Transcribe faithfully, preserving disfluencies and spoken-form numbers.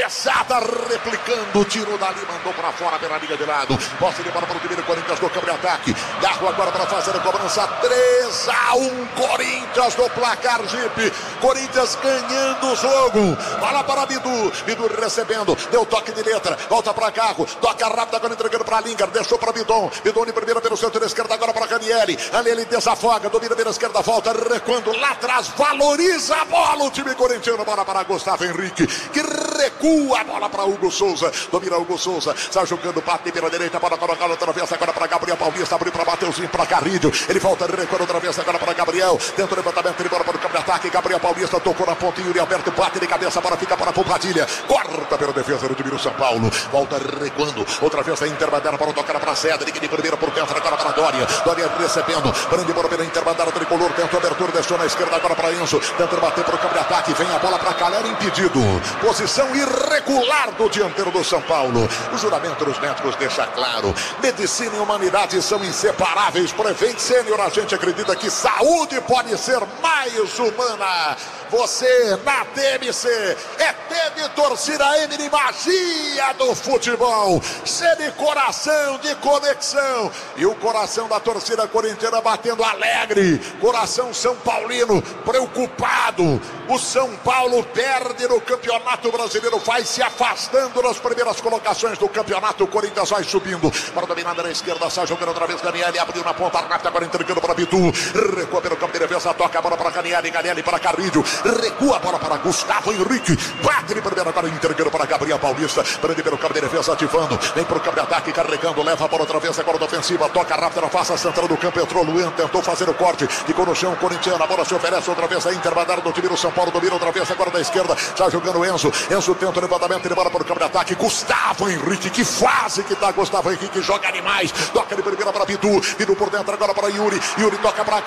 cabeçada, replicando o tiro dali, mandou para fora pela linha de lado. Posse de bola para o time do Corinthians no campo de ataque. Garro agora para fazer a cobrança. três a um Corinthians no placar, Jeep. Corinthians ganhando o jogo. Bola para Bidu. Bidu recebendo. Deu toque de letra. Volta para Garro. Toca rápido agora entregando para Lingard. Deixou para Bidon. Bidon de primeira pelo centro esquerdo agora para Ranieri. Ali ele desafoga. Domina pela esquerda. Volta recuando lá atrás. Valoriza a bola. O time corintiano. Bola para Gustavo Henrique. Que recua a bola para Hugo Souza. Domina Hugo Souza. Sai jogando. Bate pela direita. Bola colocada outra vez agora para Gabriel Paulista. Abriu para Mateuzinho. Para Carrilho. Ele volta recuando outra vez agora para Gabriel. Dentro do levantamento. Ele bola para o campo de ataque. Gabriel Paulista tocou na ponta. Yuri Alberto bate de cabeça. Bola fica para a Padilha. Corta pela defesa do time do São Paulo. Volta recuando. Outra vez a Interbandera para tocar para a Cédric. De primeira por dentro. Agora para Dória. Dória recebendo. Brande bola pela Interbandera tricolor. Tenta a abertura. Deixou na esquerda agora para Enzo. Tenta bater para o campo de ataque. Vem a bola para Calera. Impedido. Posição irregular do dianteiro do São Paulo. O juramento dos médicos deixa claro. Medicina e humanidade são inseparáveis. Prevent Sênior, a gente acredita que saúde pode ser mais humana. Você na T M C é T de torcida M de magia do futebol. C de coração, de conexão. E o coração da torcida corintiana batendo alegre. Coração São Paulino preocupado. O São Paulo perde no Campeonato Brasileiro, vai se afastando nas primeiras colocações do campeonato. O Corinthians vai subindo para dominar na esquerda, sai jogando outra vez. Ganielli abriu na ponta rápida, agora entregando para Bitu. Recua pelo campo de defesa, toca a bola para Ganielli, Ganielli para Carrilho. Recua a bola para Gustavo Henrique. Bate de primeira, agora entregando para Gabriel Paulista. Prende pelo campo de defesa, ativando. Vem para o campo de ataque, carregando, leva a bola outra vez, agora da ofensiva. Toca rápida na face central do campo, entrou Luan, tentou fazer o corte. Ficou no chão, corintiano, a bola se oferece outra vez. A Interbandera do time do São Paulo, domina outra vez, agora da esquerda. Já jogando Enzo. Enzo tenta o levantamento, ele bola para o campo de ataque. Gustavo Henrique, que fase que tá Gustavo Henrique, joga demais. Toca de primeira para Bidu. Bidu por dentro agora para Yuri. Yuri toca para